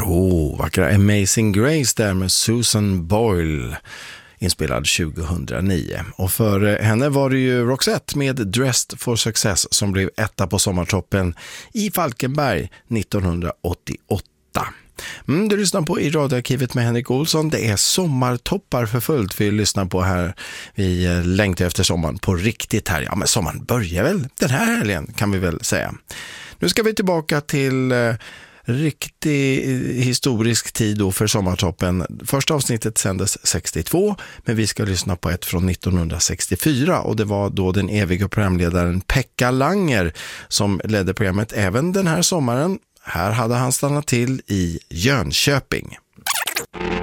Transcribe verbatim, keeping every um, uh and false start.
Oh, vackra Amazing Grace där med Susan Boyle, inspelad tjugohundranio. Och för henne var det ju Roxette med Dressed for Success som blev etta på sommartoppen i Falkenberg nittonhundraåttioåtta. Mm, du lyssnar på i radioarkivet med Henrik Olsson. Det är sommartoppar för fullt vi lyssnar på här. Vi längtar efter sommaren på riktigt här. Ja, men sommaren börjar väl den här helgen kan vi väl säga. Nu ska vi tillbaka till eh, riktig historisk tid då för sommartoppen. Första avsnittet sändes sextiotvå, men vi ska lyssna på ett från nittonhundrasextiofyra och det var då den eviga programledaren Pekka Langer som ledde programmet även den här sommaren. Här hade han stannat till i Jönköping.